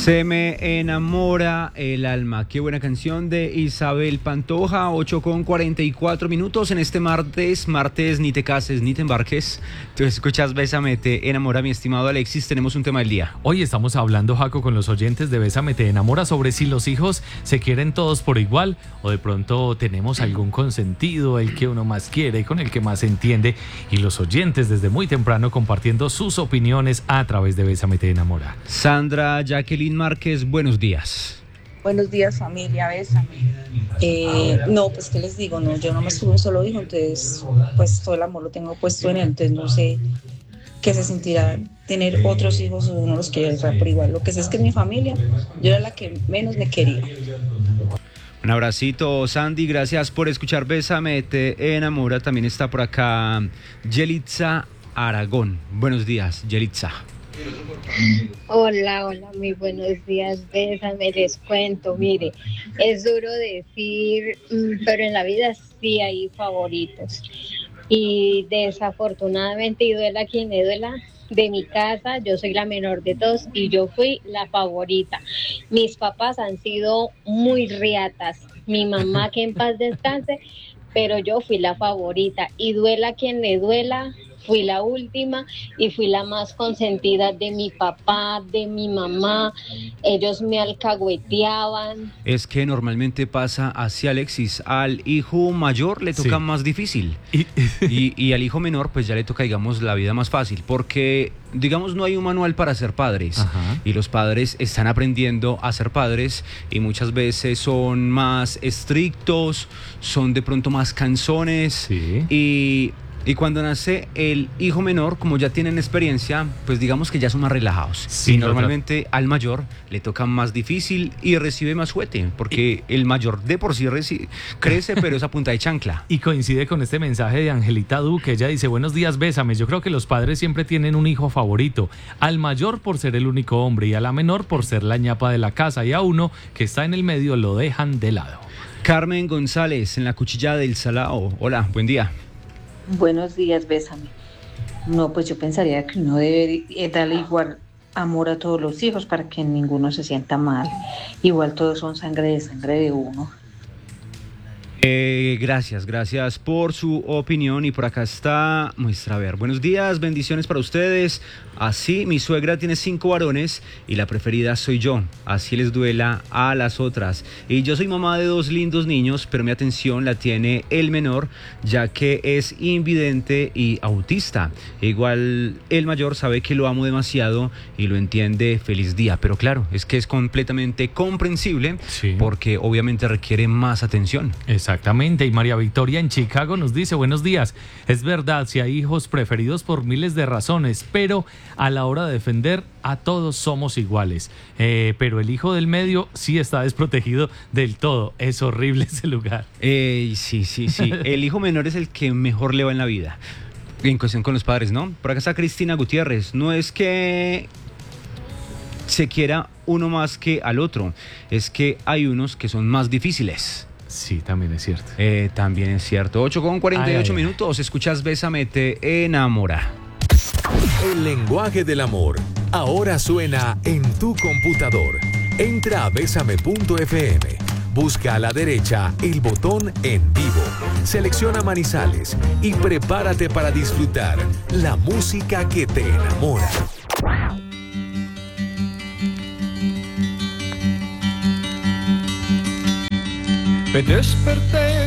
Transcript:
Se me enamora el alma. Qué buena canción de Isabel Pantoja. 8:44 en este martes. Ni te cases ni te embarques. Tú escuchas Bésame, te enamora, mi estimado Alexis. Tenemos un tema del día. Hoy estamos hablando, Jaco, con los oyentes de Bésame, te enamora, sobre si los hijos se quieren todos por igual o de pronto tenemos algún consentido, el que uno más quiere, con el que más se entiende. Y los oyentes desde muy temprano compartiendo sus opiniones a través de Bésame, te enamora. Sandra Jacqueline Márquez, buenos días. Buenos días, familia, Bésame. No, pues, ¿qué les digo? No, yo no me tuve un solo hijo, entonces, pues, todo el amor lo tengo puesto en él, entonces no sé qué se sentirá tener otros hijos o uno los quiere por igual. Lo que sé es que en mi familia, yo era la que menos me quería. Un abracito, Sandy, gracias por escuchar Bésame, te enamora. También está por acá Yelitza Aragón. Buenos días, Yelitza. Hola, muy buenos días, Bésame, les cuento, mire, es duro decir, pero en la vida sí hay favoritos y desafortunadamente, y duela quien le duela, de mi casa yo soy la menor de todos y yo fui la favorita. Mis papás han sido muy riatas, mi mamá que en paz descanse, pero yo fui la favorita y duela quien le duela. Fui la última y fui la más consentida de mi papá, de mi mamá. Ellos me alcahueteaban. Es que normalmente pasa así, Alexis. Al hijo mayor le toca más difícil. Y al hijo menor pues ya le toca, digamos, la vida más fácil. Porque, digamos, no hay un manual para ser padres. Ajá. Y los padres están aprendiendo a ser padres y muchas veces son más estrictos, son de pronto más cansones. Sí. Y cuando nace el hijo menor, como ya tienen experiencia, pues digamos que ya son más relajados. Sí, y normalmente al mayor le toca más difícil y recibe más fuete, porque el mayor de por sí crece, pero es a punta de chancla. Y coincide con este mensaje de Angelita Duque. Ella dice: buenos días, Bésame. Yo creo que los padres siempre tienen un hijo favorito. Al mayor por ser el único hombre y a la menor por ser la ñapa de la casa. Y a uno que está en el medio lo dejan de lado. Carmen González, en la Cuchilla del Salao. Hola, buen día. Buenos días, Bésame. No, pues yo pensaría que uno debe darle igual amor a todos los hijos para que ninguno se sienta mal. Igual todos son sangre de uno. Gracias por su opinión. Y por acá está, muestra, a ver, buenos días, bendiciones para ustedes. Así mi suegra tiene 5 varones y la preferida soy yo, así les duela a las otras. Y yo soy mamá de 2 lindos niños, pero mi atención la tiene el menor, ya que es invidente y autista. Igual el mayor sabe que lo amo demasiado y lo entiende. Feliz día. Pero claro, es que es completamente comprensible, sí, porque obviamente requiere más atención. Exactamente. Y María Victoria en Chicago nos dice: buenos días, es verdad, si hay hijos preferidos por miles de razones, pero a la hora de defender a todos somos iguales, pero el hijo del medio sí está desprotegido del todo. Es horrible ese lugar. Sí. El hijo menor es el que mejor le va en la vida, en cuestión con los padres, ¿no? Por acá está Cristina Gutiérrez. No es que se quiera uno más que al otro, es que hay unos que son más difíciles. Sí, también es cierto. También es cierto. 8:48. Escuchas Bésame, te enamora. El lenguaje del amor ahora suena en tu computador. Entra a Bésame.fm. Busca a la derecha el botón En Vivo. Selecciona Manizales y prepárate para disfrutar la música que te enamora. Me desperté